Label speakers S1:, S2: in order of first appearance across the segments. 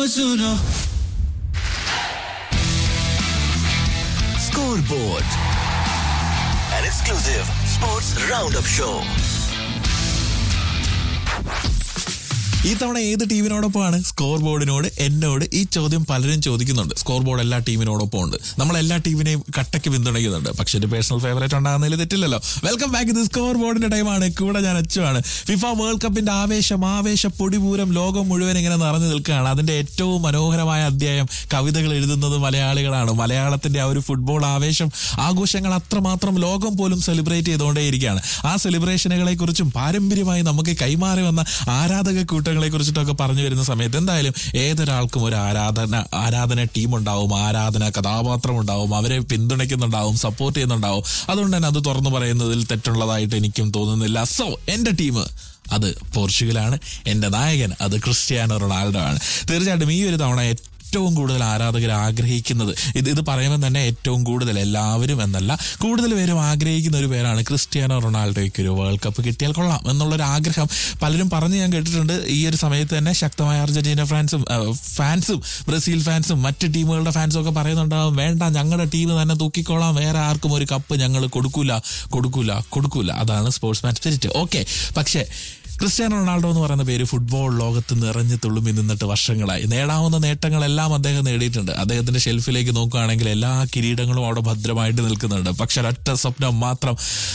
S1: सुनो
S2: Scoreboard, an exclusive sports roundup show. ഈ തവണ ഏത് ടീമിനോടൊപ്പമാണ്? സ്കോർ ബോർഡിനോട് എന്നോട് ഈ ചോദ്യം പലരും ചോദിക്കുന്നുണ്ട്. സ്കോർ ബോർഡ് എല്ലാ ടീമിനോടൊപ്പം ഉണ്ട്. നമ്മൾ എല്ലാ ടീമിനെയും കട്ടയ്ക്ക് പിന്തുണയ്ക്കുന്നുണ്ട്. പക്ഷെ ഒരു പേഴ്സണൽ ഫേവറേറ്റ് ഉണ്ടാകുന്നതിൽ തെറ്റില്ലല്ലോ. Welcome back. ഇത് സ്കോർ ബോർഡിന്റെ ടൈമാണ്. കൂടെ ഞാൻ അച്ചുവാണ്. ഫിഫ വേൾഡ് കപ്പിന്റെ ആവേശ പൊടിപൂരം ലോകം മുഴുവൻ ഇങ്ങനെ നിറഞ്ഞു നിൽക്കുകയാണ്. അതിന്റെ ഏറ്റവും മനോഹരമായ അധ്യായം കവിതകൾ എഴുതുന്നത് മലയാളികളാണ്. മലയാളത്തിന്റെ ആ ഒരു ഫുട്ബോൾ ആവേശം, ആഘോഷങ്ങൾ അത്രമാത്രം ലോകം പോലും സെലിബ്രേറ്റ് ചെയ്തുകൊണ്ടേയിരിക്കുകയാണ്. ആ സെലിബ്രേഷനുകളെ കുറിച്ചും പാരമ്പര്യമായി നമുക്ക് കൈമാറി വന്ന ആരാധക കൂട്ടങ്ങളെ കുറിച്ചിട്ടൊക്കെ പറഞ്ഞു വരുന്ന സമയത്ത് എന്തായാലും ഏതൊരാൾക്കും ഒരു ആരാധന ടീം ഉണ്ടാവും, ആരാധന കഥാപാത്രം ഉണ്ടാവും, അവരെ പിന്തുണയ്ക്കുന്നുണ്ടാവും, സപ്പോർട്ട് ചെയ്യുന്നുണ്ടാവും. അതുകൊണ്ട് തന്നെ അത് തുറന്നു പറയുന്നതിൽ തെറ്റുള്ളതായിട്ട് എനിക്കും തോന്നുന്നില്ല. സോ എന്റെ ടീം അത് പോർച്ചുഗലാണ്. എന്റെ നായകൻ അത് ക്രിസ്ത്യാനോ റൊണാൾഡോ ആണ്. തീർച്ചയായിട്ടും ഈ ഒരു തവണ ഏറ്റവും കൂടുതൽ ആരാധകർ ആഗ്രഹിക്കുന്നത് ഇത് പറയുമ്പോൾ തന്നെ ഏറ്റവും കൂടുതൽ എല്ലാവരും എന്നല്ല, കൂടുതൽ പേരും ആഗ്രഹിക്കുന്ന ഒരു പേരാണ് ക്രിസ്ത്യാനോ റൊണാൾഡോയ്ക്ക് ഒരു വേൾഡ് കപ്പ് കിട്ടിയാൽ കൊള്ളാം എന്നുള്ളൊരു ആഗ്രഹം പലരും പറഞ്ഞ് ഞാൻ കേട്ടിട്ടുണ്ട്. ഈ ഒരു സമയത്ത് തന്നെ ശക്തമായ അർജന്റീന ഫാൻസും ബ്രസീൽ ഫാൻസും മറ്റ് ടീമുകളുടെ ഫാൻസും ഒക്കെ പറയുന്നുണ്ടാവും, വേണ്ട ഞങ്ങളുടെ ടീം തന്നെ തൂക്കിക്കോളാം, വേറെ ആർക്കും ഒരു കപ്പ് ഞങ്ങൾ കൊടുക്കൂല. അതാണ് സ്പോർട്സ്മാൻ സ്പിരിറ്റ്. ഓക്കെ, പക്ഷേ ക്രിസ്ത്യാനോ റൊണാൾഡോ എന്ന് പറയുന്ന പേര് ഫുട്ബോൾ ലോകത്ത് നിറഞ്ഞു തുളുമ്പി നിന്നിട്ട് വർഷങ്ങളായി. നേടാവുന്ന നേട്ടങ്ങളെല്ലാം അദ്ദേഹം നേടിയിട്ടുണ്ട്. അദ്ദേഹത്തിന്റെ ഷെൽഫിലേക്ക് നോക്കുകയാണെങ്കിൽ എല്ലാ കിരീടങ്ങളും അവിടെ ഭദ്രമായിട്ട് നിൽക്കുന്നുണ്ട്. പക്ഷെ ഒരൊറ്റ സ്വപ്നം മാത്രം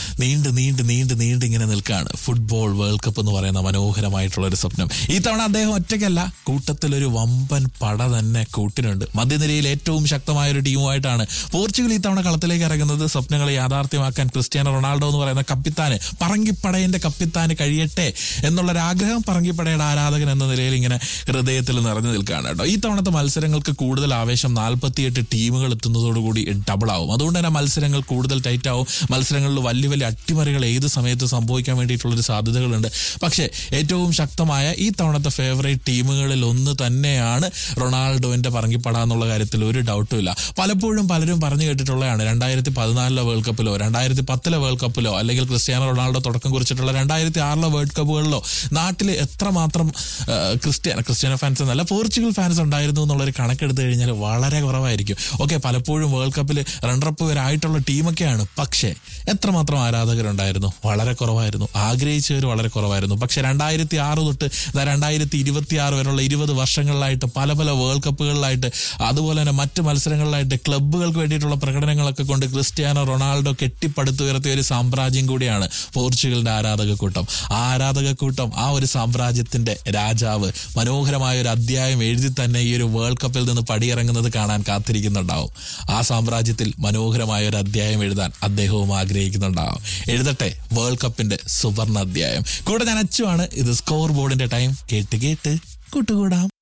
S2: നീണ്ട് ഇങ്ങനെ നിൽക്കുകയാണ്. ഫുട്ബോൾ വേൾഡ് കപ്പ് എന്ന് പറയുന്ന മനോഹരമായിട്ടുള്ള ഒരു സ്വപ്നം. ഈ തവണ അദ്ദേഹം ഒറ്റയ്ക്കല്ല, കൂട്ടത്തിലൊരു വമ്പൻ പട തന്നെ കൂട്ടിനുണ്ട്. മധ്യനിരയിൽ ഏറ്റവും ശക്തമായ ഒരു ടീമുമായിട്ടാണ് പോർച്ചുഗൽ ഈ തവണ കളത്തിലേക്ക് ഇറങ്ങുന്നത്. സ്വപ്നങ്ങളെ യാഥാർത്ഥ്യമാക്കാൻ ക്രിസ്ത്യാനോ റൊണാൾഡോ എന്ന് പറയുന്ന കപ്പിത്താന്, പറങ്കിപ്പടയന്റെ കപ്പിത്താന് കഴിയട്ടെ എന്നുള്ളൊരാഗ്രഹം പറങ്കിപ്പടയുടെ ആരാധകൻ എന്ന നിലയിൽ ഇങ്ങനെ ഹൃദയത്തിൽ നിറഞ്ഞു നിൽക്കുകയാണ് കേട്ടോ. ഈ തവണത്തെ മത്സരങ്ങൾക്ക് കൂടുതൽ ആവേശം 48 ടീമുകൾ എത്തുന്നതോടുകൂടി ഡബിൾ ആവും. അതുകൊണ്ട് തന്നെ മത്സരങ്ങൾ കൂടുതൽ ടൈറ്റ് ആവും. മത്സരങ്ങളിൽ വലിയ അട്ടിമറികൾ ഏത് സമയത്ത് സംഭവിക്കാൻ വേണ്ടിയിട്ടുള്ളൊരു സാധ്യതകളുണ്ട്. പക്ഷേ ഏറ്റവും ശക്തമായ ഈ തവണത്തെ ഫേവറേറ്റ് ടീമുകളിൽ ഒന്ന് തന്നെയാണ് റൊണാൾഡോന്റെ പറങ്കിപ്പട എന്നുള്ള കാര്യത്തിൽ ഒരു ഡൗട്ടും ഇല്ല. പലപ്പോഴും പലരും പറഞ്ഞു കേട്ടിട്ടുള്ളതാണ് 2014 വേൾഡ് കപ്പിലോ 2010 വേൾഡ് കപ്പിലോ അല്ലെങ്കിൽ ക്രിസ്ത്യാനോ റൊണാൾഡോ തുടക്കം കുറിച്ചിട്ടുള്ള 2006 വേൾഡ് കപ്പുകളിലോ നാട്ടിൽ എത്രമാത്രം ക്രിസ്ത്യാനോ ഫാൻസ് എന്നല്ല പോർച്ചുഗൽ ഫാൻസ് ഉണ്ടായിരുന്നു എന്നുള്ളൊരു കണക്കെടുത്ത് കഴിഞ്ഞാൽ വളരെ കുറവായിരിക്കും. ഓക്കെ, പലപ്പോഴും വേൾഡ് കപ്പിൽ റണ്ണറപ്പ് വരായിട്ടുള്ള ടീമൊക്കെയാണ്. പക്ഷേ എത്രമാത്രം ആരാധകരുണ്ടായിരുന്നു? വളരെ കുറവായിരുന്നു. ആഗ്രഹിച്ചവർ വളരെ കുറവായിരുന്നു. പക്ഷെ 2006 തൊട്ട് 2026 വരെയുള്ള 20 വർഷങ്ങളിലായിട്ട് പല വേൾഡ് കപ്പുകളിലായിട്ട് അതുപോലെ തന്നെ മറ്റ് മത്സരങ്ങളിലായിട്ട് ക്ലബ്ബുകൾക്ക് വേണ്ടിയിട്ടുള്ള പ്രകടനങ്ങളൊക്കെ കൊണ്ട് ക്രിസ്ത്യാനോ റൊണാൾഡോ കെട്ടിപ്പടുത്തുയർത്തിയ ഒരു സാമ്രാജ്യം കൂടിയാണ് പോർച്ചുഗലിന്റെ ആരാധകക്കൂട്ടം. ആ ഒരു സാമ്രാജ്യത്തിന്റെ രാജാവ് മനോഹരമായ ഒരു അധ്യായം എഴുതി തന്നെ ഈ ഒരു വേൾഡ് കപ്പിൽ നിന്ന് പടിയിറങ്ങുന്നത് കാണാൻ കാത്തിരിക്കുന്നുണ്ടാവും. ആ സാമ്രാജ്യത്തിൽ മനോഹരമായ ഒരു അധ്യായം എഴുതാൻ അദ്ദേഹവും ആഗ്രഹിക്കുന്നുണ്ടാവും. എഴുതട്ടെ വേൾഡ് കപ്പിന്റെ സുവർണ അധ്യായം. കൂടെ ഞാൻ അച്ചുവാണ്. ഇത് സ്കോർ ബോർഡിന്റെ ടൈം. കേട്ട് കൂട്ടുകൂടാം.